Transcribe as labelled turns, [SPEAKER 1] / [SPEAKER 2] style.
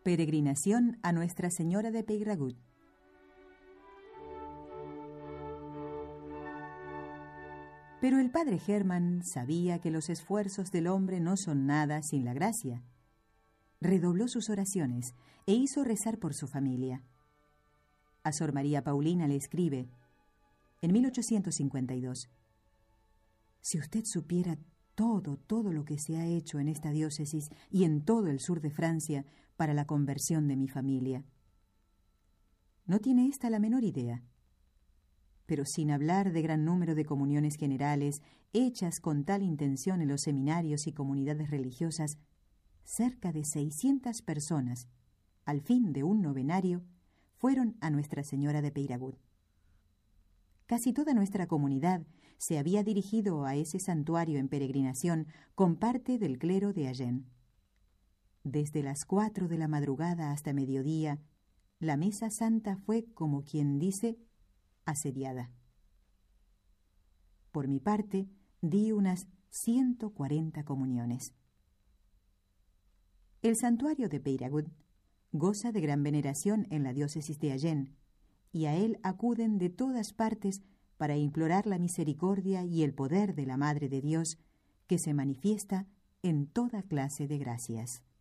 [SPEAKER 1] Peregrinación a Nuestra Señora de Peyragut. Pero el padre Hermann sabía que los esfuerzos del hombre no son nada sin la gracia. Redobló sus oraciones e hizo rezar por su familia. A Sor María Paulina le escribe, en 1852, «Si usted supiera todo lo que se ha hecho en esta diócesis y en todo el sur de Francia para la conversión de mi familia. No tiene ésta la menor idea. Pero sin hablar de gran número de comuniones generales hechas con tal intención en los seminarios y comunidades religiosas, cerca de 600 personas, al fin de un novenario, fueron a Nuestra Señora de Peyragut. Casi toda nuestra comunidad se había dirigido a ese santuario en peregrinación con parte del clero de Agen. Desde las 4 de la madrugada hasta mediodía, la mesa santa fue, como quien dice, asediada. Por mi parte, di unas 140 comuniones. El santuario de Peyragut goza de gran veneración en la diócesis de Agen, y a él acuden de todas partes para implorar la misericordia y el poder de la Madre de Dios, que se manifiesta en toda clase de gracias.